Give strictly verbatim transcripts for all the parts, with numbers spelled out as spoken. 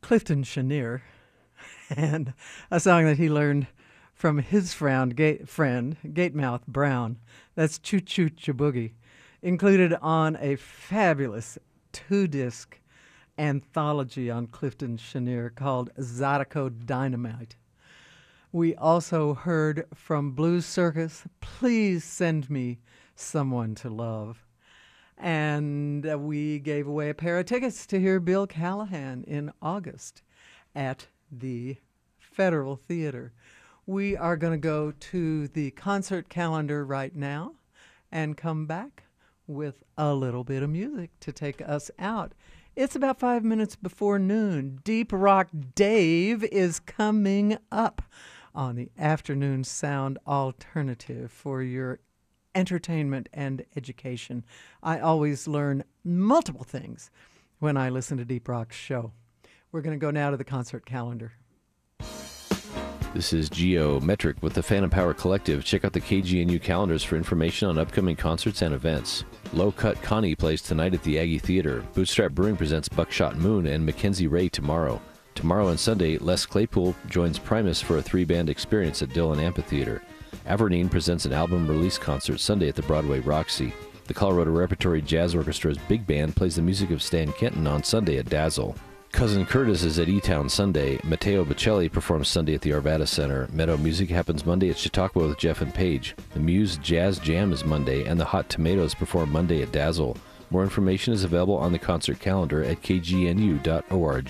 Clifton Chenier, and a song that he learned from his friend, Gate, friend Gatemouth Brown. That's Choo Choo Chiboogie, included on a fabulous two-disc anthology on Clifton Chenier called Zydeco Dynamite. We also heard from Blues Circus, Please Send Me Someone to Love. And uh, we gave away a pair of tickets to hear Bill Callahan in August at the Federal Theater. We are going to go to the concert calendar right now and come back with a little bit of music to take us out. It's about five minutes before noon. Deep Rock Dave is coming up on the Afternoon Sound Alternative for your entertainment and education. I always learn multiple things when I listen to Deep Rock's show. We're going to go now to the concert calendar. This is Geometric with the Phantom Power Collective. Check out the K G N U calendars for information on upcoming concerts and events. Low Cut Connie plays tonight at the Aggie Theater. Bootstrap Brewing presents Buckshot Moon and Mackenzie Ray tomorrow. Tomorrow and Sunday, Les Claypool joins Primus for a three-band experience at Dillon Amphitheater. Avernine presents an album release concert Sunday at the Broadway Roxy. The Colorado Repertory Jazz Orchestra's big band plays the music of Stan Kenton on Sunday at Dazzle. Cousin Curtis is at E-Town Sunday. Matteo Bocelli performs Sunday at the Arvada Center. Meadow Music happens Monday at Chautauqua with Jeff and Paige. The Muse Jazz Jam is Monday, and the Hot Tomatoes perform Monday at Dazzle. More information is available on the concert calendar at k g n u dot org.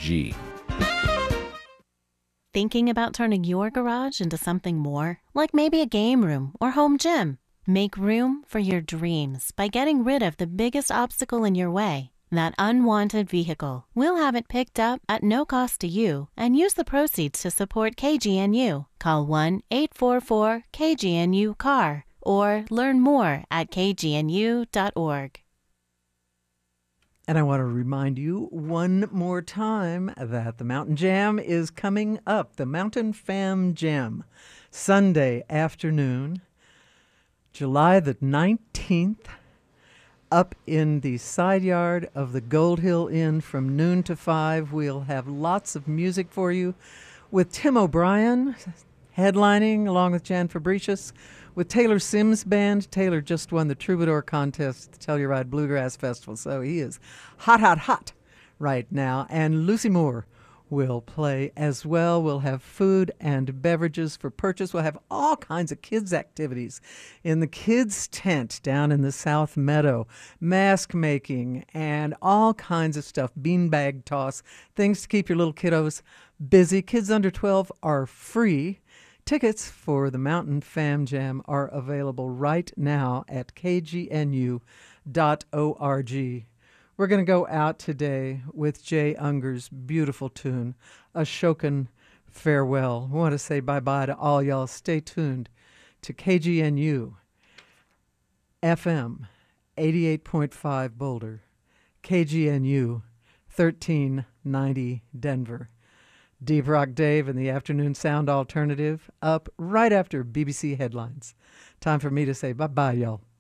Thinking about turning your garage into something more? Like maybe a game room or home gym? Make room for your dreams by getting rid of the biggest obstacle in your way, that unwanted vehicle. We'll have it picked up at no cost to you and use the proceeds to support K G N U. Call one eight four four K G N U C A R or learn more at k g n u dot org. And I want to remind you one more time that the Mountain Jam is coming up. The Mountain Fam Jam, Sunday afternoon, July the nineteenth, up in the side yard of the Gold Hill Inn from noon to five. We'll have lots of music for you with Tim O'Brien headlining along with Jan Fabricius. With Taylor Sims Band. Taylor just won the Troubadour contest at the Telluride Bluegrass Festival, so he is hot, hot, hot right now. And Lucy Moore will play as well. We'll have food and beverages for purchase. We'll have all kinds of kids' activities in the kids' tent down in the South Meadow, mask making and all kinds of stuff, beanbag toss, things to keep your little kiddos busy. Kids under twelve are free. Tickets for the Mountain Fam Jam are available right now at k g n u dot org. We're going to go out today with Jay Unger's beautiful tune, Ashokan Farewell. I want to say bye-bye to all y'all. Stay tuned to K G N U F M eighty-eight point five Boulder, K G N U thirteen ninety Denver. Deep Rock Dave and the Afternoon Sound Alternative up right after B B C headlines. Time for me to say bye-bye, y'all.